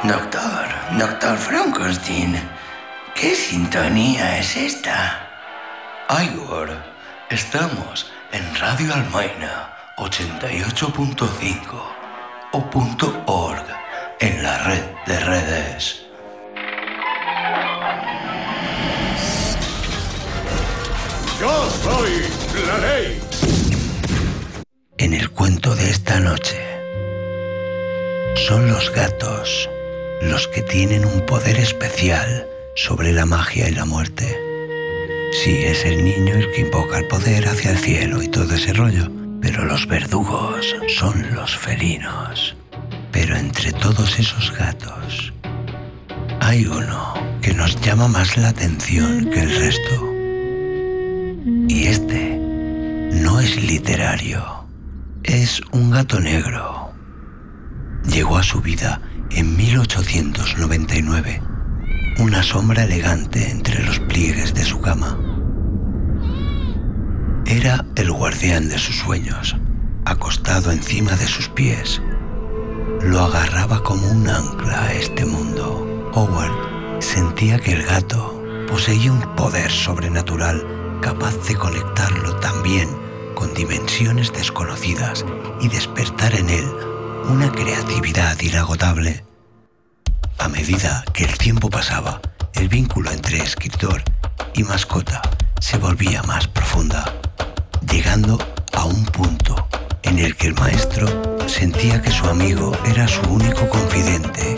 Doctor Frankenstein, ¿qué sintonía es esta? Igor, estamos en Radio Almaina 88.5 o .org en la red de redes. ¡Yo soy la ley! En el cuento de esta noche, son los gatos los que tienen un poder especial sobre la magia y la muerte. Sí, es el niño el que invoca el poder hacia el cielo y todo ese rollo, pero los verdugos son los felinos. Pero entre todos esos gatos, hay uno que nos llama más la atención que el resto. Y este no es literario, es un gato negro. Llegó a su vida en 1899, una sombra elegante entre los pliegues de su cama. Era el guardián de sus sueños, acostado encima de sus pies. Lo agarraba como un ancla a este mundo. Howard sentía que el gato poseía un poder sobrenatural capaz de conectarlo también con dimensiones desconocidas y despertar en él una creatividad inagotable. A medida que el tiempo pasaba, el vínculo entre escritor y mascota se volvía más profunda, llegando a un punto en el que el maestro sentía que su amigo era su único confidente